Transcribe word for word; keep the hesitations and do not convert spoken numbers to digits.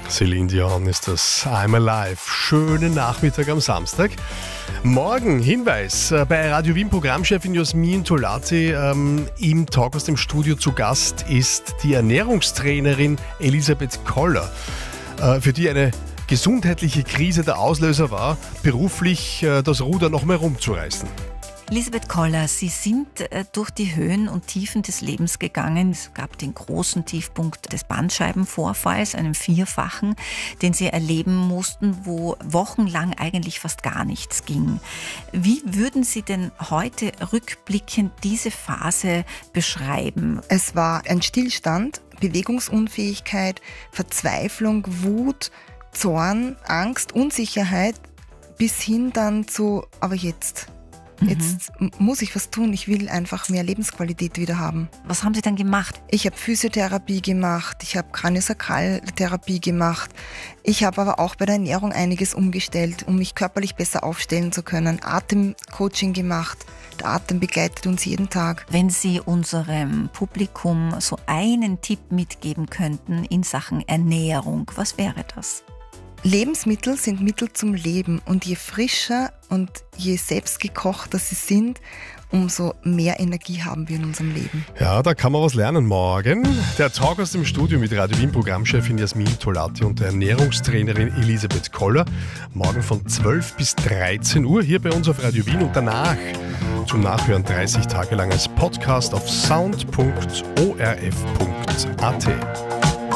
Celine Dion ist das. I'm Alive. Schönen Nachmittag am Samstag. Morgen, Hinweis, bei Radio Wien Programmchefin Jasmin Tolati ähm, im Talk aus dem Studio zu Gast ist die Ernährungstrainerin Elisabeth Koller, äh, für die eine gesundheitliche Krise der Auslöser war, beruflich äh, das Ruder noch mehr rumzureißen. Elisabeth Koller, Sie sind äh, durch die Höhen und Tiefen des Lebens gegangen. Es gab den großen Tiefpunkt des Bandscheibenvorfalls, einen vierfachen, den Sie erleben mussten, wo wochenlang eigentlich fast gar nichts ging. Wie würden Sie denn heute rückblickend diese Phase beschreiben? Es war ein Stillstand, Bewegungsunfähigkeit, Verzweiflung, Wut, Zorn, Angst, Unsicherheit, bis hin dann zu, aber jetzt... Jetzt mhm. muss ich was tun, ich will einfach mehr Lebensqualität wieder haben. Was haben Sie dann gemacht? Ich habe Physiotherapie gemacht, ich habe Kraniosakraltherapie gemacht. Ich habe aber auch bei der Ernährung einiges umgestellt, um mich körperlich besser aufstellen zu können. Atemcoaching gemacht, der Atem begleitet uns jeden Tag. Wenn Sie unserem Publikum so einen Tipp mitgeben könnten in Sachen Ernährung, was wäre das? Lebensmittel sind Mittel zum Leben und je frischer und je selbstgekochter sie sind, umso mehr Energie haben wir in unserem Leben. Ja, da kann man was lernen morgen. Der Talk aus dem Studio mit Radio Wien Programmchefin Jasmin Tolati und der Ernährungstrainerin Elisabeth Koller. Morgen von zwölf bis dreizehn Uhr hier bei uns auf Radio Wien und danach zum Nachhören dreißig Tage lang als Podcast auf sound punkt o r f punkt a t.